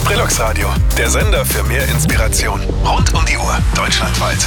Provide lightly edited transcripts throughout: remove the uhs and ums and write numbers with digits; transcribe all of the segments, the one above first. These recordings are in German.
Brillux Radio, der Sender für mehr Inspiration. Rund um die Uhr, deutschlandweit.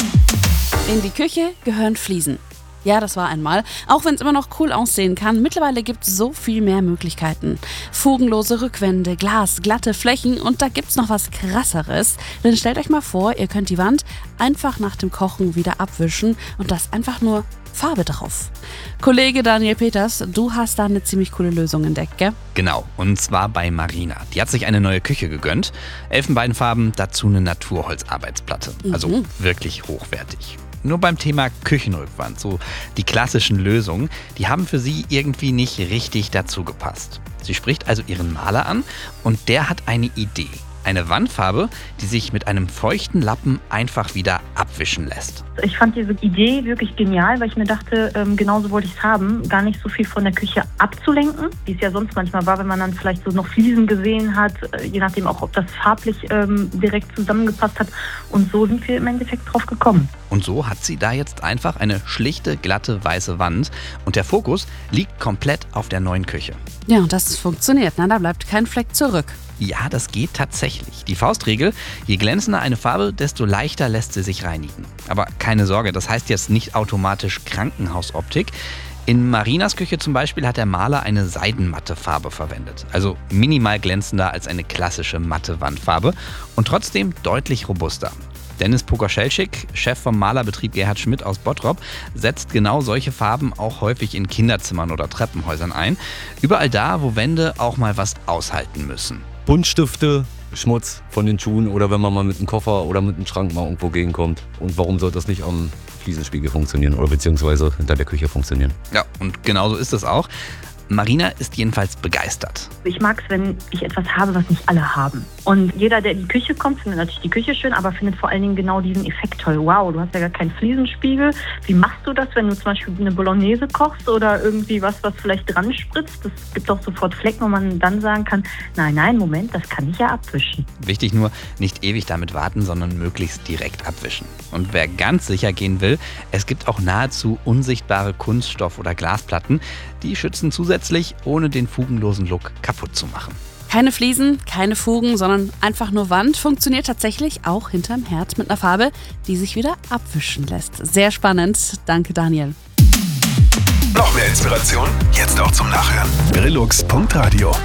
In die Küche gehören Fliesen. Ja, das war einmal. Auch wenn es immer noch cool aussehen kann, mittlerweile gibt es so viel mehr Möglichkeiten. Fugenlose Rückwände, Glas, glatte Flächen und da gibt's noch was Krasseres. Denn stellt euch mal vor, ihr könnt die Wand einfach nach dem Kochen wieder abwischen und das einfach nur Farbe drauf. Kollege Daniel Peters, du hast da eine ziemlich coole Lösung entdeckt, gell? Genau, und zwar bei Marina. Die hat sich eine neue Küche gegönnt. Elfenbeinfarben, dazu eine Naturholzarbeitsplatte. Also wirklich hochwertig. Nur beim Thema Küchenrückwand, so die klassischen Lösungen, die haben für sie irgendwie nicht richtig dazu gepasst. Sie spricht also ihren Maler an und der hat eine Idee. Eine Wandfarbe, die sich mit einem feuchten Lappen einfach wieder abwischen lässt. Ich fand diese Idee wirklich genial, weil ich mir dachte, genauso wollte ich es haben, gar nicht so viel von der Küche abzulenken, wie es ja sonst manchmal war, wenn man dann vielleicht so noch Fliesen gesehen hat, je nachdem auch, ob das farblich direkt zusammengepasst hat. Und so sind wir im Endeffekt drauf gekommen. Und so hat sie da jetzt einfach eine schlichte, glatte, weiße Wand und der Fokus liegt komplett auf der neuen Küche. Ja, und das funktioniert, da bleibt kein Fleck zurück. Ja, das geht tatsächlich. Die Faustregel, je glänzender eine Farbe, desto leichter lässt sie sich reinigen. Aber keine Sorge, das heißt jetzt nicht automatisch Krankenhausoptik. In Marinas Küche zum Beispiel hat der Maler eine seidenmatte Farbe verwendet. Also minimal glänzender als eine klassische matte Wandfarbe und trotzdem deutlich robuster. Dennis Pogaschelschik, Chef vom Malerbetrieb Gerhard Schmidt aus Bottrop, setzt genau solche Farben auch häufig in Kinderzimmern oder Treppenhäusern ein. Überall da, wo Wände auch mal was aushalten müssen. Buntstifte, Schmutz von den Schuhen oder wenn man mal mit einem Koffer oder mit einem Schrank mal irgendwo gegenkommt. Und warum soll das nicht am Fliesenspiegel funktionieren oder beziehungsweise hinter der Küche funktionieren? Ja, und genau so ist es auch. Marina ist jedenfalls begeistert. Ich mag es, wenn ich etwas habe, was nicht alle haben. Und jeder, der in die Küche kommt, findet natürlich die Küche schön, aber findet vor allen Dingen genau diesen Effekt toll. Wow, du hast ja gar keinen Fliesenspiegel. Wie machst du das, wenn du zum Beispiel eine Bolognese kochst oder irgendwie was vielleicht dran spritzt? Das gibt doch sofort Flecken, wo man dann sagen kann, nein, Moment, das kann ich ja abwischen. Wichtig nur, nicht ewig damit warten, sondern möglichst direkt abwischen. Und wer ganz sicher gehen will, es gibt auch nahezu unsichtbare Kunststoff- oder Glasplatten, die schützen zusätzlich, ohne den fugenlosen Look kaputt zu machen. Keine Fliesen, keine Fugen, sondern einfach nur Wand funktioniert tatsächlich auch hinterm Herd mit einer Farbe, die sich wieder abwischen lässt. Sehr spannend. Danke, Daniel. Noch mehr Inspiration? Jetzt auch zum Nachhören. Brillux.radio